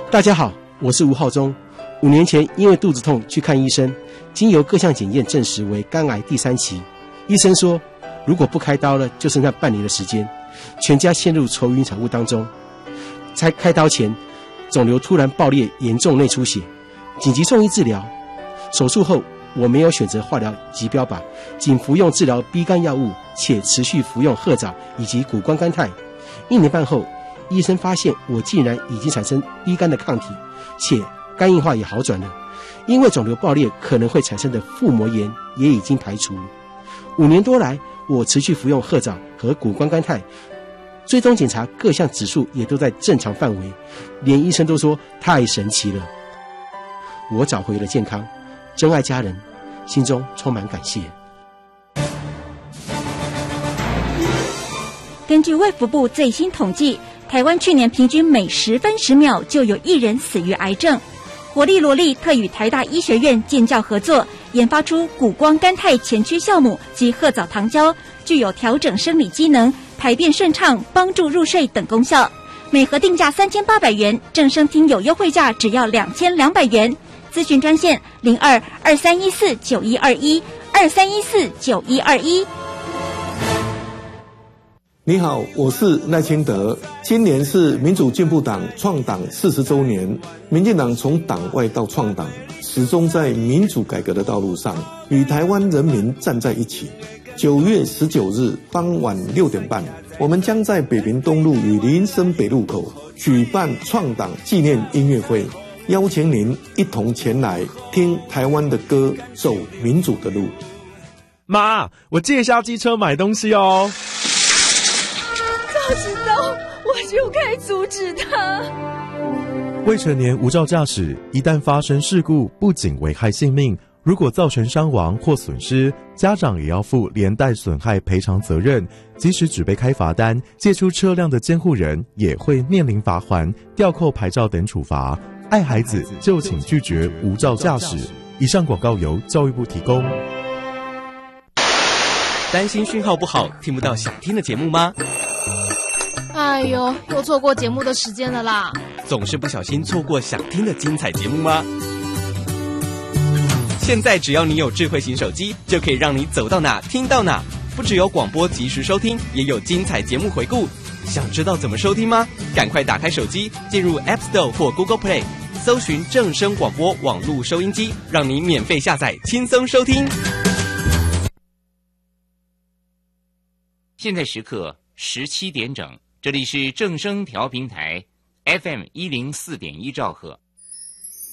大家好，我是吴浩中。5年前因为肚子痛去看医生，经由各项检验证实为肝癌第3期。医生说，如果不开刀了，就剩下半年的时间，全家陷入愁云惨雾当中。在开刀前，肿瘤突然爆裂，严重内出血，紧急送医治疗。手术后，我没有选择化疗及标靶，仅服用治疗 B 肝药物，且持续服用褐藻以及谷胱甘肽。1年半后，医生发现我竟然已经产生 B 肝的抗体，且肝硬化也好转了。因为肿瘤爆裂可能会产生的腹膜炎也已经排除。5年多来，我持续服用褐藻和谷胱甘肽，追踪检查各项指数也都在正常范围，连医生都说太神奇了。我找回了健康，珍爱家人，心中充满感谢。 根据卫福部最新统计，台湾去年平均每10分10秒就有1人死于癌症。活力罗力特与台大医学院建教合作，研发出谷胱甘肽前驱酵母及褐藻糖胶，具有调整生理机能、排便顺畅、帮助入睡等功效。每盒定价3800元，正声听友优惠价只要2200元。咨询专线02-2314-9121，2314-9121。 你好，我是赖清德。今年是民主进步党创党40周年，民进党从党外到创党，始终在民主改革的道路上与台湾人民站在一起。9月19日傍晚6点半，我们将在北平东路与林森北路口举办创党纪念音乐会，邀请您一同前来听台湾的歌，走民主的路。 妈，我借一下机车买东西哦。 早知道我就该阻止他。 未成年无照驾驶，一旦发生事故，不仅危害性命，如果造成伤亡或损失，家长也要负连带损害赔偿责任。即使只被开罚单，借出车辆的监护人也会面临罚锾、吊扣牌照等处罚。爱孩子就请拒绝无照驾驶。以上广告由教育部提供。 担心讯号不好，听不到想听的节目吗？ 哎呦，又错过节目的时间了啦！ 总是不小心错过想听的精彩节目吗？现在只要你有智慧型手机，就可以让你走到哪听到哪。不只有广播及时收听，也有精彩节目回顾。想知道怎么收听吗？赶快打开手机，进入 App Store 或 Google Play， 搜寻正声广播网络收音机，让你免费下载，轻松收听。 现在时刻17点整，这里是正声调频台 FM104.1兆赫。